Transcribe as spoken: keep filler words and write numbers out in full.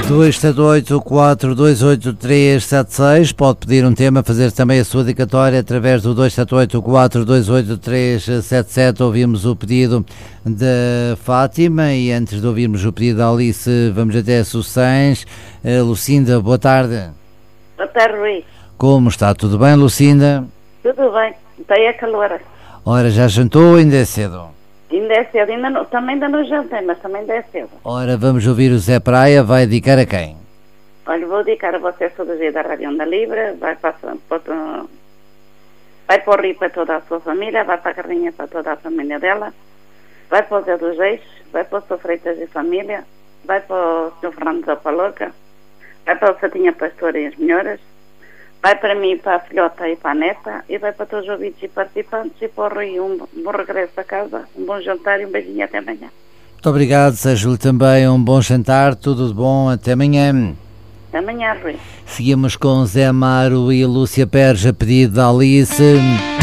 dois sete oito, quatro dois oito, três sete seis. Pode pedir um tema, fazer também a sua dedicatória através do dois sete oito, quatro dois oito, três sete sete. Ouvimos o pedido da Fátima e antes de ouvirmos o pedido da Alice, vamos até a Sucens. Uh, Lucinda, boa tarde. Boa tarde, Rui. Como está? Tudo bem, Lucinda? Tudo bem, está aí a calor. Ora, já jantou ou ainda é cedo? Ainda é cedo, ainda não, também ainda não jantei, mas também ainda é cedo. Ora, vamos ouvir o Zé Praia, vai dedicar a quem? Olha, vou dedicar a vocês todos os dias da Rádio Onda Livre, vai para, para, vai para o Rio para toda a sua família, vai para a Carrinha para toda a família dela, vai para o Zé dos Reis, vai para o Sr. Freitas e família, vai para o senhor Fernando da Paloca, vai para o Satinha Pastor e as Melhoras, vai para mim, para a filhota e para a neta, e vai para todos os ouvintes e participantes, e para o Rui um bom regresso a casa, um bom jantar e um beijinho até amanhã. Muito obrigado, desejo-lhe também um bom jantar, tudo de bom, até amanhã. Até amanhã, Rui. Seguimos com Zé Amaro e Lúcia Pérez a pedido da Alice.